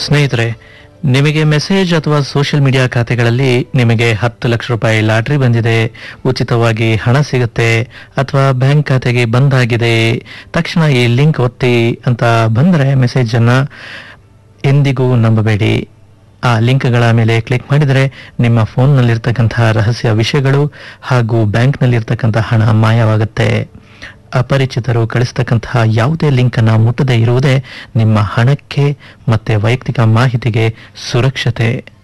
ಸ್ನೇಹಿತರೆ, ನಿಮಗೆ ಮೆಸೇಜ್ ಅಥವಾ ಸೋಷಿಯಲ್ ಮೀಡಿಯಾ ಖಾತೆಗಳಲ್ಲಿ ನಿಮಗೆ 10 ಲಕ್ಷ ರೂಪಾಯಿ ಲಾಟರಿ ಬಂದಿದೆ, ಉಚಿತವಾಗಿ ಹಣ ಸಿಗುತ್ತೆ, ಅಥವಾ ಬ್ಯಾಂಕ್ ಖಾತೆಗೆ ಬಂದಾಗಿದೆ, ತಕ್ಷಣ ಈ ಲಿಂಕ್ ಒತ್ತಿ ಅಂತ ಬಂದರೆ ಮೆಸೇಜ್ ಅನ್ನ ಎಂದಿಗೂ ನಂಬಬೇಡಿ. ಆ ಲಿಂಕ್ಗಳ ಮೇಲೆ ಕ್ಲಿಕ್ ಮಾಡಿದರೆ ನಿಮ್ಮ ಫೋನ್ನಲ್ಲಿರ್ತಕ್ಕಂತಹ ರಹಸ್ಯ ವಿಷಯಗಳು ಹಾಗೂ ಬ್ಯಾಂಕ್ನಲ್ಲಿರ್ತಕ್ಕಂತಹ ಹಣ ಮಾಯವಾಗುತ್ತೆ. ಅಪರಿಚಿತರು ಕಳಿಸ್ತಕ್ಕಂತಹ ಯಾವುದೇ ಲಿಂಕ್ ಅನ್ನ ಮುಟ್ಟದೇ ಇರುವುದೇ ನಿಮ್ಮ ಹಣಕ್ಕೆ ಮತ್ತೆ ವೈಯಕ್ತಿಕ ಮಾಹಿತಿಗೆ ಸುರಕ್ಷತೆ.